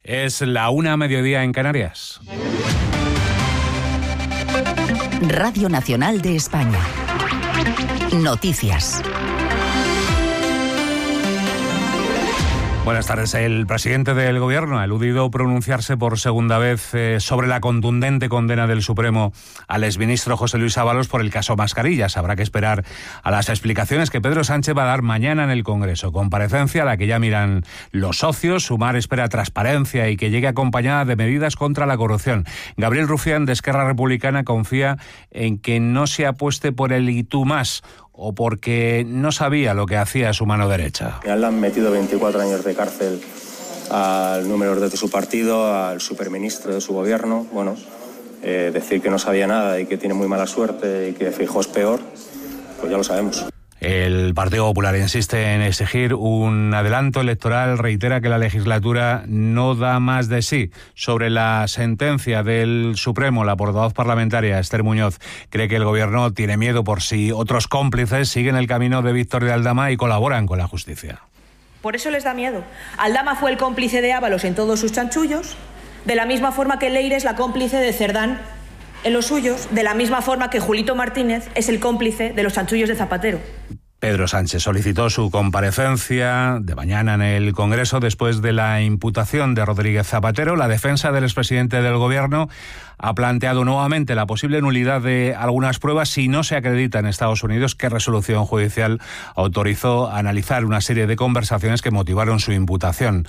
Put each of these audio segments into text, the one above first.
Es la 1:00 en Canarias. Radio Nacional de España. Noticias. Buenas tardes. El presidente del Gobierno ha eludido pronunciarse por segunda vez sobre la contundente condena del Supremo al exministro José Luis Ábalos por el caso Mascarillas. Habrá que esperar a las explicaciones que Pedro Sánchez va a dar mañana en el Congreso. Comparecencia a la que ya miran los socios. Sumar espera transparencia y que llegue acompañada de medidas contra la corrupción. Gabriel Rufián, de Esquerra Republicana, confía en que no se apueste por el y tú más, o porque no sabía lo que hacía su mano derecha. Le han metido 24 años de cárcel al número de su partido, al superministro de su gobierno. Bueno, decir que no sabía nada y que tiene muy mala suerte y que Feijóo es peor, pues ya lo sabemos. El Partido Popular insiste en exigir un adelanto electoral, reitera que la legislatura no da más de sí. Sobre la sentencia del Supremo, la portavoz parlamentaria Esther Muñoz cree que el Gobierno tiene miedo por si otros cómplices siguen el camino de Víctor de Aldama y colaboran con la justicia. Por eso les da miedo. Aldama fue el cómplice de Ábalos en todos sus chanchullos, de la misma forma que Leire es la cómplice de Cerdán en los suyos, de la misma forma que Julito Martínez es el cómplice de los chanchullos de Zapatero. Pedro Sánchez solicitó su comparecencia de mañana en el Congreso después de la imputación de Rodríguez Zapatero. La defensa del expresidente del Gobierno ha planteado nuevamente la posible nulidad de algunas pruebas si no se acredita en Estados Unidos qué resolución judicial autorizó a analizar una serie de conversaciones que motivaron su imputación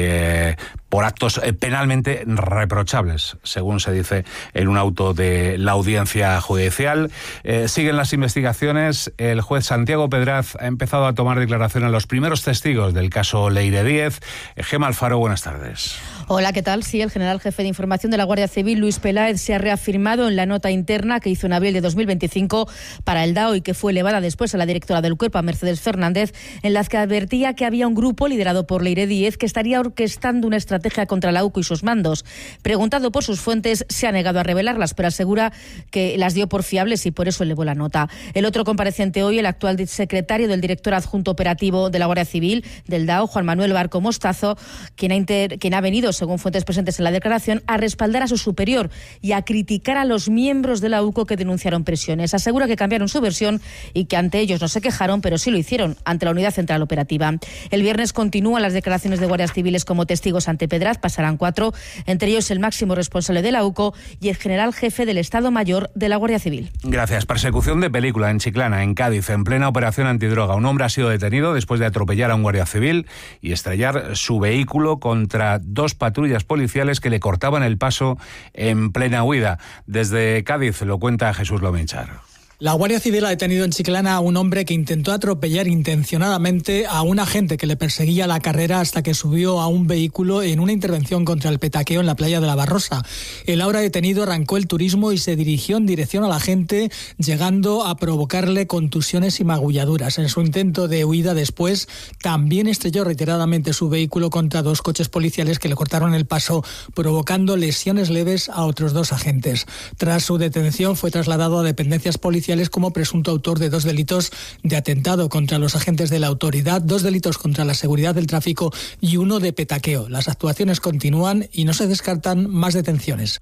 por actos penalmente reprochables, según se dice en un auto de la audiencia judicial. Siguen las investigaciones. El juez Santiago Pedraz ha empezado a tomar declaración a los primeros testigos del caso Leire Díez. Gemma Alfaro, buenas tardes. Hola, ¿qué tal? Sí, el general jefe de información de la Guardia Civil, Luis Peláez, se ha reafirmado en la nota interna que hizo en abril de 2025 para el DAO y que fue elevada después a la directora del Cuerpo, Mercedes Fernández, en las que advertía que había un grupo liderado por Leire Díez que estaría orquestando una estrategia contra la UCO y sus mandos. Preguntado por sus fuentes, se ha negado a revelarlas, pero asegura que las dio por fiables y por eso elevó la nota. El otro compareciente hoy, el actual secretario del director adjunto operativo de la Guardia Civil, del DAO, Juan Manuel Barco Mostazo, quien ha venido, según fuentes presentes en la declaración, a respaldar a su superior y a criticar a los miembros de la UCO que denunciaron presiones. Asegura que cambiaron su versión y que ante ellos no se quejaron, pero sí lo hicieron ante la Unidad Central Operativa. El viernes continúan las declaraciones de guardias civiles como testigos ante Pedraz. Pasarán 4, entre ellos el máximo responsable de la UCO y el general jefe del Estado Mayor de la Guardia Civil. Gracias. Persecución de película en Chiclana, en Cádiz, en plena operación antidroga. Un hombre ha sido detenido después de atropellar a un guardia civil y estrellar su vehículo contra 2 patrullas policiales que le cortaban el paso en plena huida. Desde Cádiz lo cuenta Jesús Lominchar. La Guardia Civil ha detenido en Chiclana a un hombre que intentó atropellar intencionadamente a un agente que le perseguía la carrera hasta que subió a un vehículo en una intervención contra el petaqueo en la playa de la Barrosa. El ahora detenido arrancó el turismo y se dirigió en dirección al agente, llegando a provocarle contusiones y magulladuras. En su intento de huida después, también estrelló reiteradamente su vehículo contra 2 coches policiales que le cortaron el paso, provocando lesiones leves a otros 2 agentes. Tras su detención, fue trasladado a dependencias policiales como presunto autor de 2 delitos de atentado contra los agentes de la autoridad, 2 delitos contra la seguridad del tráfico y 1 de petaqueo. Las actuaciones continúan y no se descartan más detenciones.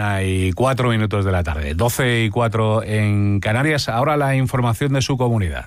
1:04 de la tarde, 12:04 en Canarias. Ahora la información de su comunidad.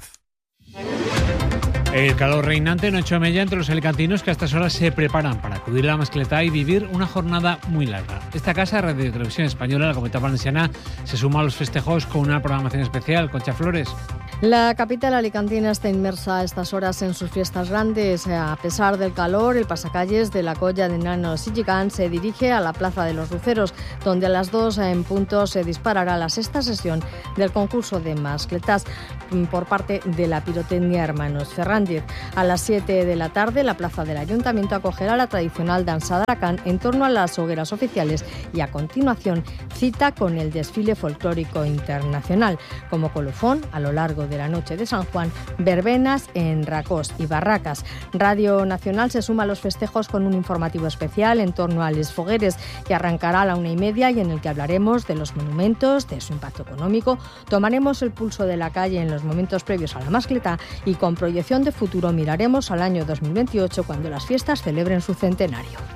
El calor reinante no ha hecho mella entre los alicantinos que a estas horas se preparan para acudir a la mascletá y vivir una jornada muy larga. Esta casa, Radio Televisión Española, la Comunidad Valenciana, se suma a los festejos con una programación especial. Concha Flores. La capital alicantina está inmersa a estas horas en sus fiestas grandes. A pesar del calor, el pasacalles de la Colla de Nanos y Gigants se dirige a la Plaza de los Luceros, donde a las 2 en punto se disparará la 6ª sesión del concurso de mascletas por parte de la pirotecnia Hermanos Fernández. A las 7 de la tarde, la plaza del Ayuntamiento acogerá la tradicional danza de Aracán en torno a las hogueras oficiales y a continuación cita con el desfile folclórico internacional. Como colofón, a lo largo de la noche de San Juan, verbenas en Racós y Barracas. Radio Nacional se suma a los festejos con un informativo especial en torno a Les Fogueres, que arrancará a la 1:30 y en el que hablaremos de los monumentos, de su impacto económico, tomaremos el pulso de la calle en los momentos previos a la mascletá y con proyección de futuro miraremos al año 2028 cuando las fiestas celebren su centenario.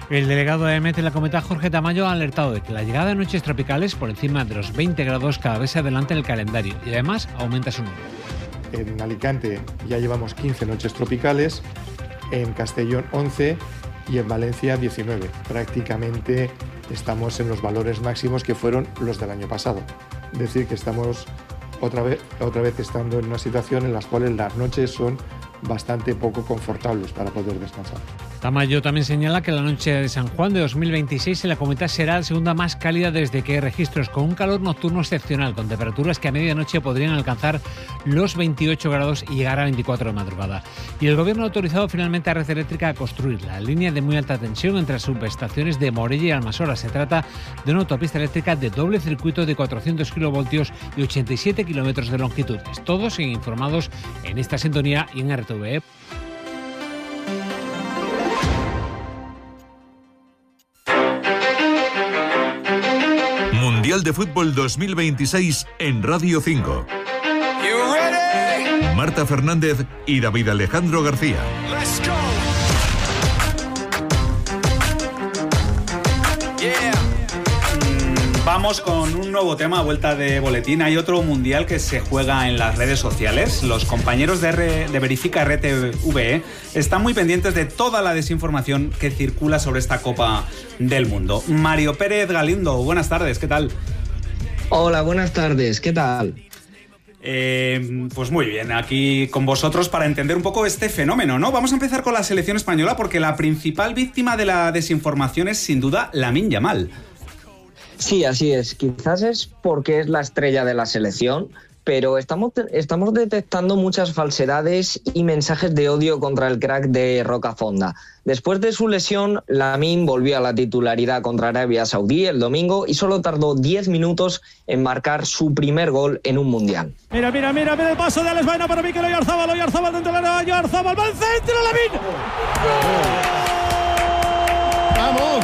El delegado de EMET en la Comunidad, Jorge Tamayo, ha alertado de que la llegada de noches tropicales por encima de los 20 grados cada vez se adelanta en el calendario y además aumenta su número. En Alicante ya llevamos 15 noches tropicales, en Castellón 11 y en Valencia 19. Prácticamente estamos en los valores máximos que fueron los del año pasado. Es decir, que estamos otra vez estando en una situación en la cual las noches son bastante poco confortables para poder descansar. Tamayo también señala que la noche de San Juan de 2026 en la comunidad será la segunda más cálida desde que hay registros, con un calor nocturno excepcional, con temperaturas que a medianoche podrían alcanzar los 28 grados y llegar a 24 de madrugada. Y el gobierno ha autorizado finalmente a Red Eléctrica a construir la línea de muy alta tensión entre las subestaciones de Morella y Almasola. Se trata de una autopista eléctrica de doble circuito de 400 kilovoltios y 87 kilómetros de longitud. Todos informados en esta sintonía y en RTVE. Mundial de Fútbol 2026 en Radio 5. Marta Fernández y David Alejandro García. Vamos con un nuevo tema a vuelta de boletín. Hay otro mundial que se juega en las redes sociales. Los compañeros de Verifica RTVE están muy pendientes de toda la desinformación que circula sobre esta Copa del Mundo. Mario Pérez Galindo, buenas tardes, ¿qué tal? Hola, buenas tardes, ¿qué tal? Pues muy bien, aquí con vosotros para entender un poco este fenómeno, ¿no? Vamos a empezar con la selección española porque la principal víctima de la desinformación es sin duda Lamine Yamal. Sí, así es. Quizás es porque es la estrella de la selección, pero estamos detectando muchas falsedades y mensajes de odio contra el crack de Rocafonda. Después de su lesión, Lamine volvió a la titularidad contra Arabia Saudí el domingo y solo tardó 10 minutos en marcar su primer gol en un mundial. Mira el paso de Alex Baena para Mikel Oyarzabal dentro de la área, Oyarzabal va al centro, Lamine. ¡Vamos!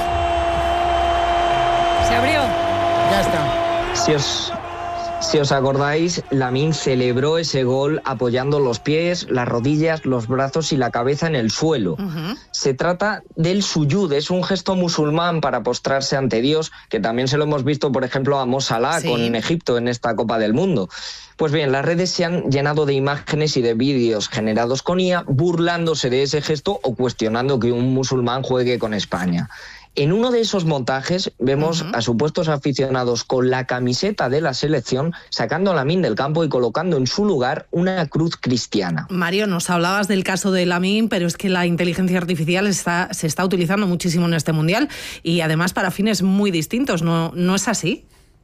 Se abrió. Ya está. Si os acordáis, Lamine celebró ese gol apoyando los pies, las rodillas, los brazos y la cabeza en el suelo. Se trata del suyud, es un gesto musulmán para postrarse ante Dios, que también se lo hemos visto, por ejemplo, a Mo Salah con Egipto en esta Copa del Mundo. Pues bien, las redes se han llenado de imágenes y de vídeos generados con IA burlándose de ese gesto o cuestionando que un musulmán juegue con España. En uno de esos montajes vemos a supuestos aficionados con la camiseta de la selección sacando a Lamine del campo y colocando en su lugar una cruz cristiana. Mario, nos hablabas del caso de Lamine, pero es que la inteligencia artificial se está utilizando muchísimo en este mundial y además para fines muy distintos, ¿no es así?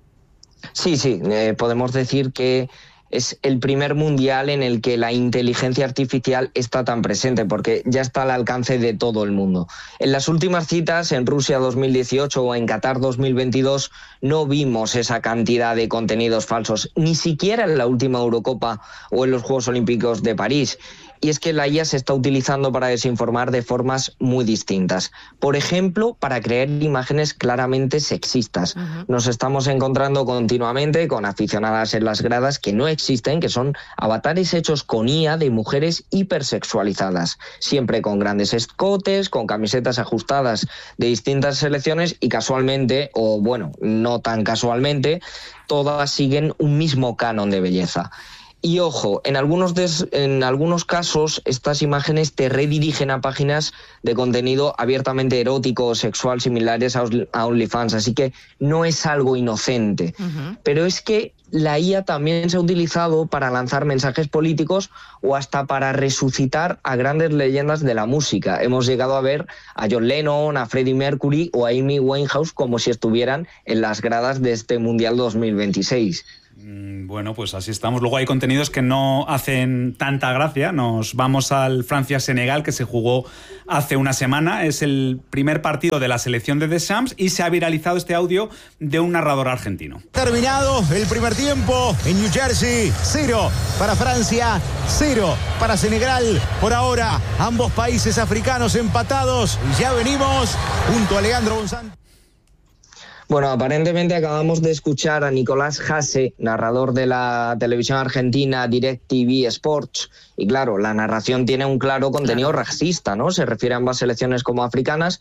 Sí, podemos decir que es el primer mundial en el que la inteligencia artificial está tan presente, porque ya está al alcance de todo el mundo. En las últimas citas, en Rusia 2018 o en Qatar 2022, no vimos esa cantidad de contenidos falsos, ni siquiera en la última Eurocopa o en los Juegos Olímpicos de París. Y es que la IA se está utilizando para desinformar de formas muy distintas. Por ejemplo, para crear imágenes claramente sexistas. Nos estamos encontrando continuamente con aficionadas en las gradas que no existen, que son avatares hechos con IA de mujeres hipersexualizadas, siempre con grandes escotes, con camisetas ajustadas de distintas selecciones y casualmente, o bueno, no tan casualmente, todas siguen un mismo canon de belleza. Y ojo, en algunos casos estas imágenes te redirigen a páginas de contenido abiertamente erótico o sexual similares a OnlyFans, así que no es algo inocente. Pero es que la IA también se ha utilizado para lanzar mensajes políticos o hasta para resucitar a grandes leyendas de la música. Hemos llegado a ver a John Lennon, a Freddie Mercury o a Amy Winehouse como si estuvieran en las gradas de este Mundial 2026. Bueno, pues así estamos. Luego hay contenidos que no hacen tanta gracia. Nos vamos al Francia-Senegal, que se jugó hace una semana. Es el primer partido de la selección de Deschamps y se ha viralizado este audio de un narrador argentino. Terminado el primer tiempo en New Jersey, 0 para Francia, 0 para Senegal. Por ahora, ambos países africanos empatados y ya venimos junto a Leandro González. Bueno, aparentemente acabamos de escuchar a Nicolás Hasse, narrador de la televisión argentina DirecTV Sports, y claro, la narración tiene un claro contenido racista, ¿no? Se refiere a ambas selecciones como africanas,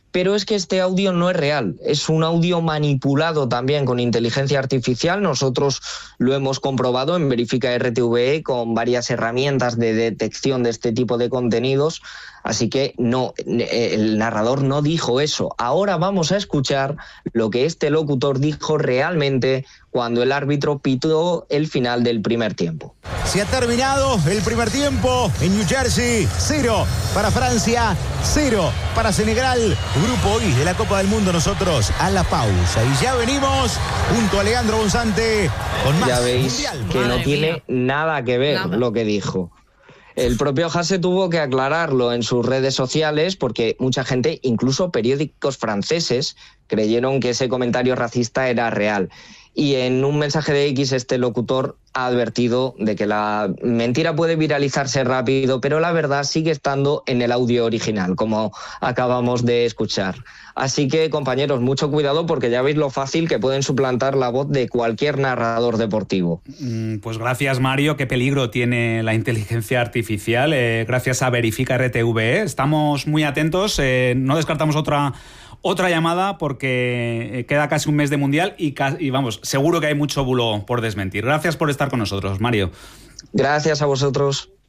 Pero es que este audio no es real, es un audio manipulado también con inteligencia artificial. Nosotros lo hemos comprobado en Verifica RTV con varias herramientas de detección de este tipo de contenidos. Así que no, el narrador no dijo eso. Ahora vamos a escuchar lo que este locutor dijo realmente cuando el árbitro pitó el final del primer tiempo. Se ha terminado el primer tiempo en New Jersey. 0 para Francia, 0 para Senegal. Grupo I de la Copa del Mundo. Nosotros a la pausa. Y ya venimos junto a Leandro Bonsante con más. Ya veis Mundial. que no tiene nada que ver lo que dijo. El propio Haase tuvo que aclararlo en sus redes sociales porque mucha gente, incluso periódicos franceses, creyeron que ese comentario racista era real. Y en un mensaje de X este locutor ha advertido de que la mentira puede viralizarse rápido, pero la verdad sigue estando en el audio original, como acabamos de escuchar. Así que, compañeros, mucho cuidado porque ya veis lo fácil que pueden suplantar la voz de cualquier narrador deportivo. Pues gracias, Mario. Qué peligro tiene la inteligencia artificial. Gracias a Verifica RTV. Estamos muy atentos. No descartamos otra llamada porque queda casi un mes de Mundial y vamos, seguro que hay mucho bulo por desmentir. Gracias por estar con nosotros, Mario. Gracias a vosotros.